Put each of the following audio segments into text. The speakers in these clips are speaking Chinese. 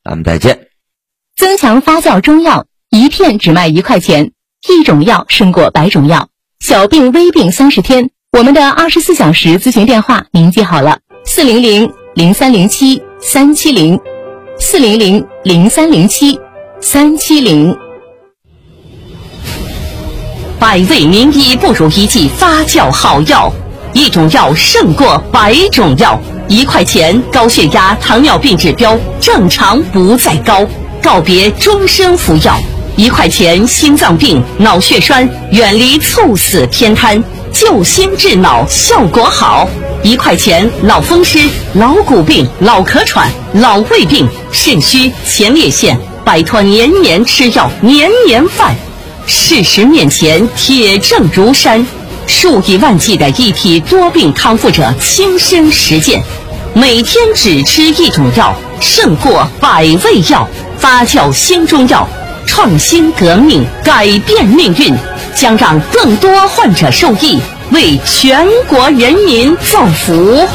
咱们再见。 增强发酵中药，一片只卖1块钱，一种药胜过100种药。小病微病30天，我们的24小时咨询电话您记好了：400-0307-370，400-0307-370。 百味名医不如一剂发酵好药，一种药胜过100种药。1块钱，高血压、糖尿病指标正常不再高，告别终身服药。1块钱，心脏病、脑血栓远离猝死偏瘫，救心治脑效果好。1块钱，脑风湿、老骨病、老咳喘、老胃病、肾虚、前列腺，摆脱年年吃药、年年犯。事实面前，铁证如山，数以万计的一批多病康复者亲身实践，每天只吃一种药，胜过100味药。发酵新中药，创新革命，改变命运，将让更多患者受益，为全国人民造福。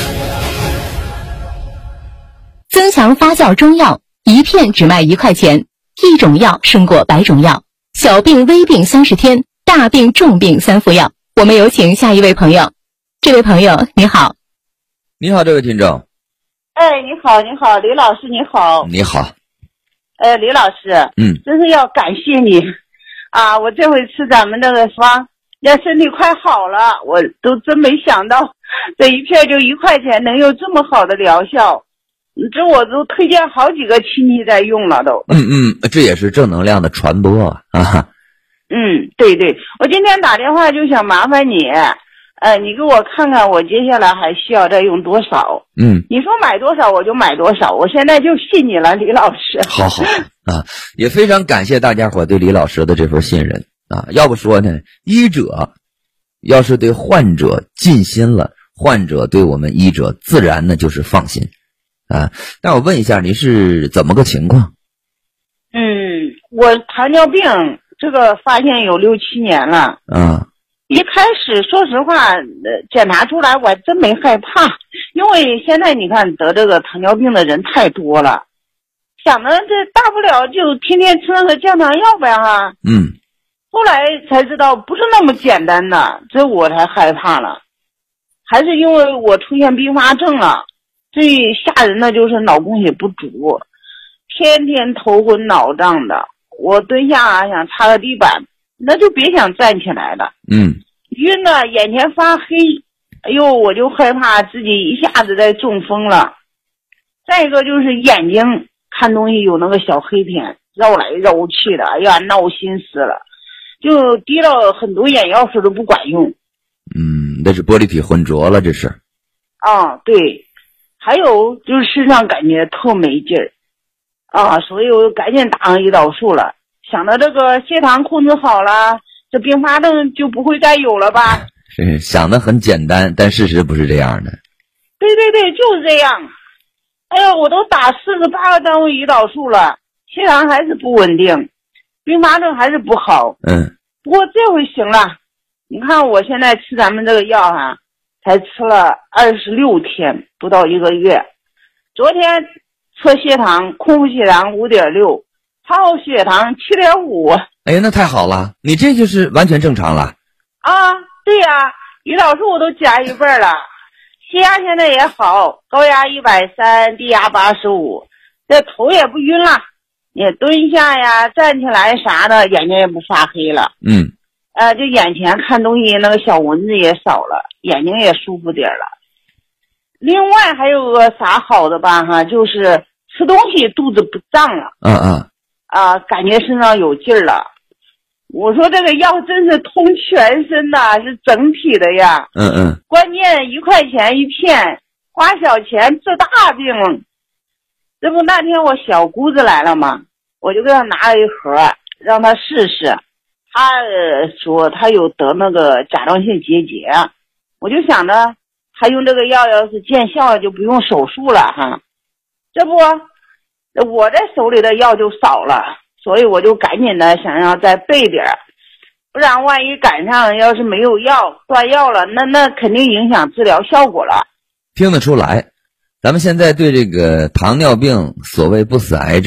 增强发酵中药，一片只卖1块钱，一种药胜过100种药。小病微病30天，大病重病3副药。我们有请下一位朋友。这位朋友你好。 你好，这位听众。 你好，李老师你好。 你好。 李老师，真是要感谢你啊！我这回吃咱们这个方，要身体快好了，我都真没想到，这一片就1块钱能有这么好的疗效。这我都推荐好几个亲戚在用了都。 这也是正能量的传播啊。 对，我今天打电话就想麻烦你，你给我看看我接下来还需要再用多少。你说买多少我就买多少，我现在就信你了，李老师。 好啊，也非常感谢大家伙对李老师的这份信任啊。要不说呢，医者要是对患者尽心了，患者对我们医者自然呢就是放心啊。但我问一下，你是怎么个情况？ 我糖尿病这个发现有6、7年了。一开始说实话，检查出来我还真没害怕，因为现在你看得这个糖尿病的人太多了，想着这大不了就天天吃那个降糖药呗哈。后来才知道不是那么简单的，这我才害怕了。还是因为我出现并发症了，最吓人的就是脑供血不足，天天头昏脑胀的，我蹲下想擦个地板，那就别想站起来了。晕的眼前发黑，哎呦，我就害怕自己一下子再中风了。再一个就是眼睛看东西有那个小黑点，绕来绕去的，哎呀，闹心死了。就滴了很多眼药水都不管用。 那是玻璃体混浊了，这是。 对。还有就是身上感觉特没劲儿所以我赶紧打上胰岛素了，想到这个血糖控制好了，这并发症就不会再有了吧。 是想的很简单，但事实不是这样的。 对，就是这样。哎呀，我都打48个单位胰岛素了，血糖还是不稳定，并发症还是不好。不过这回行了，你看我现在吃咱们这个药才吃了26天，不到1个月。昨天测血糖，空腹血糖5.6，餐后血糖7.5。 哎呀，那太好了，你这就是完全正常了。 对呀，胰岛素我都加一半了，血压现在也好，高压130，低压85，这头也不晕了，也蹲下呀站起来啥的，眼睛也不发黑了。就眼前看东西那个小蚊子也少了，眼睛也舒服点了。另外还有个啥好的吧就是吃东西肚子不胀了。感觉身上有劲儿了。我说这个药真是通全身的，是整体的呀。关键1块钱一片，花小钱治大病。这不那天我小姑子来了吗？我就给她拿了一盒，让她试试。她说她有得那个甲状腺结节，我就想着她用这个药要是见效了就不用手术了这不我在手里的药就少了，所以我就赶紧的想要再备点，不然万一赶上要是没有药断药了，那肯定影响治疗效果了。 听得出来，咱们现在对这个糖尿病所谓不死癌